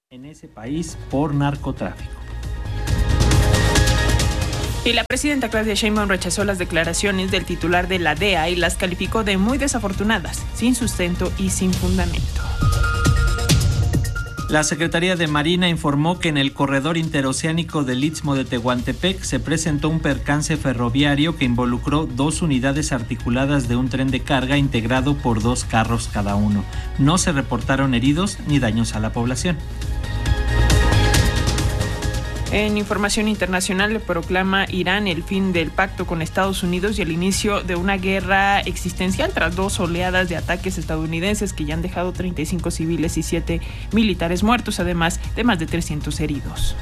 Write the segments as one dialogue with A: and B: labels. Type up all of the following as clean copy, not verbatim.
A: en ese país por narcotráfico.
B: Y la presidenta Claudia Sheinbaum rechazó las declaraciones del titular de la DEA y las calificó de muy desafortunadas, sin sustento y sin fundamento.
A: La Secretaría de Marina informó que en el corredor interoceánico del Istmo de Tehuantepec se presentó un percance ferroviario que involucró 2 unidades articuladas de un tren de carga integrado por 2 carros cada uno. No se reportaron heridos ni daños a la población.
B: En información internacional, proclama Irán el fin del pacto con Estados Unidos y el inicio de una guerra existencial tras 2 oleadas de ataques estadounidenses que ya han dejado 35 civiles y 7 militares muertos, además de más de 300 heridos.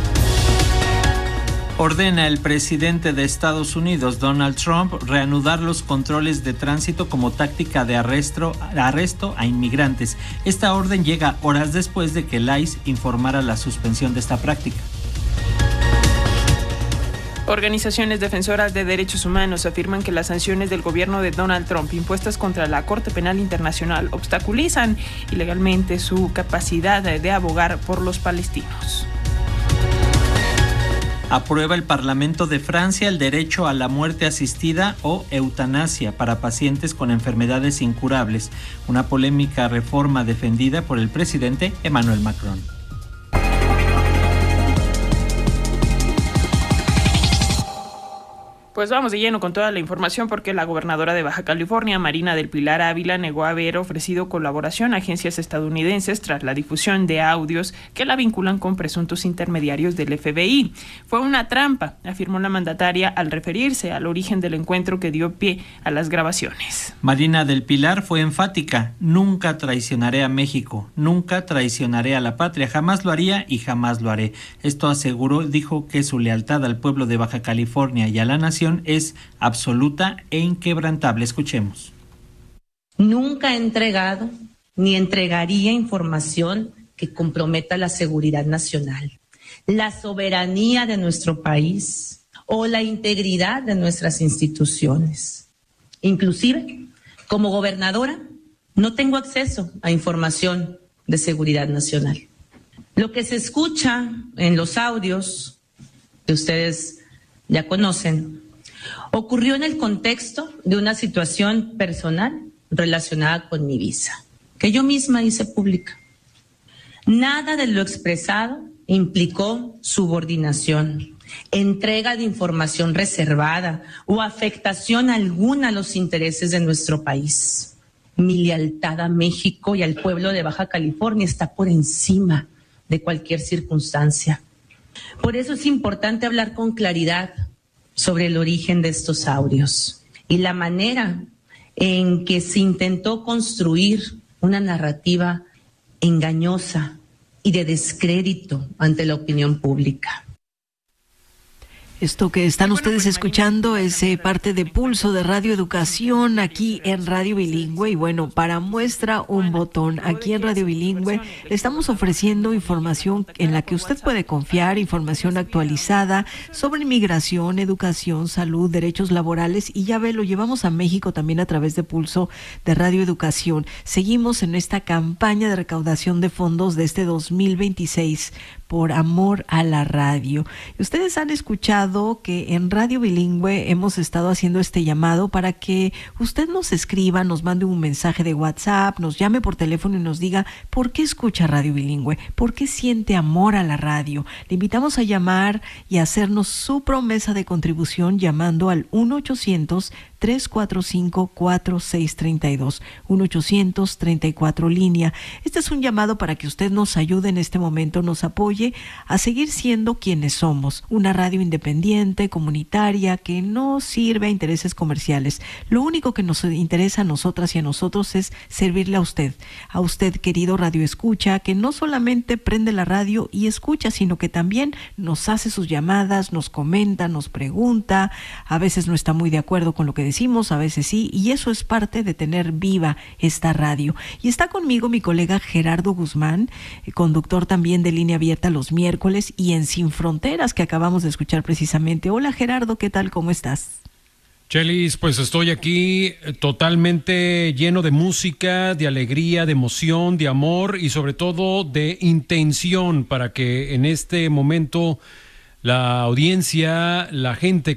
A: Ordena el presidente de Estados Unidos, Donald Trump, reanudar los controles de tránsito como táctica de arresto a inmigrantes. Esta orden llega horas después de que el ICE informara la suspensión de esta práctica.
B: Organizaciones defensoras de derechos humanos afirman que las sanciones del gobierno de Donald Trump impuestas contra la Corte Penal Internacional obstaculizan ilegalmente su capacidad de abogar por los palestinos.
A: Aprueba el Parlamento de Francia el derecho a la muerte asistida o eutanasia para pacientes con enfermedades incurables, una polémica reforma defendida por el presidente Emmanuel Macron.
B: Pues vamos de lleno con toda la información porque la gobernadora de Baja California, Marina del Pilar Ávila, negó haber ofrecido colaboración a agencias estadounidenses tras la difusión de audios que la vinculan con presuntos intermediarios del FBI. Fue una trampa, afirmó la mandataria al referirse al origen del encuentro que dio pie a las grabaciones.
A: Marina del Pilar fue enfática: nunca traicionaré a México, nunca traicionaré a la patria, jamás lo haría y jamás lo haré. Esto aseguró, dijo que su lealtad al pueblo de Baja California y a la nación es absoluta e inquebrantable. Escuchemos.
C: Nunca he entregado ni entregaría información que comprometa la seguridad nacional, la soberanía de nuestro país o la integridad de nuestras instituciones. Inclusive, como gobernadora, no tengo acceso a información de seguridad nacional. Lo que se escucha en los audios que ustedes ya conocen ocurrió en el contexto de una situación personal relacionada con mi visa, que yo misma hice pública. Nada de lo expresado implicó subordinación, entrega de información reservada o afectación alguna a los intereses de nuestro país. Mi lealtad a México y al pueblo de Baja California está por encima de cualquier circunstancia. Por eso es importante hablar con claridad sobre el origen de estos audios y la manera en que se intentó construir una narrativa engañosa y de descrédito ante la opinión pública.
D: Esto que están ustedes escuchando es parte de Pulso de Radio Educación aquí en Radio Bilingüe. Y bueno, para muestra un botón, aquí en Radio Bilingüe le estamos ofreciendo información en la que usted puede confiar, información actualizada sobre inmigración, educación, salud, derechos laborales. Y ya ve, lo llevamos a México también a través de Pulso de Radio Educación. Seguimos en esta campaña de recaudación de fondos de este 2026 por amor a la radio. Ustedes han escuchado que en Radio Bilingüe hemos estado haciendo este llamado para que usted nos escriba, nos mande un mensaje de WhatsApp, nos llame por teléfono y nos diga por qué escucha Radio Bilingüe, por qué siente amor a la radio. Le invitamos a llamar y a hacernos su promesa de contribución llamando al 1-800-345-4632, 1-800-34 línea. Este es un llamado para que usted nos ayude en este momento, nos apoye a seguir siendo quienes somos, una radio independiente, comunitaria, que no sirve a intereses comerciales. Lo único que nos interesa a nosotras y a nosotros es servirle a usted querido radio escucha, que no solamente prende la radio y escucha, sino que también nos hace sus llamadas, nos comenta, nos pregunta, a veces no está muy de acuerdo con lo que decimos, a veces sí, y eso es parte de tener viva esta radio. Y está conmigo mi colega Gerardo Guzmán, conductor también de Línea Abierta los miércoles y en Sin Fronteras, que acabamos de escuchar precisamente. Hola Gerardo, ¿qué tal? ¿Cómo estás?
E: Chelis, pues estoy aquí totalmente lleno de música, de alegría, de emoción, de amor y sobre todo de intención para que en este momento la audiencia, la gente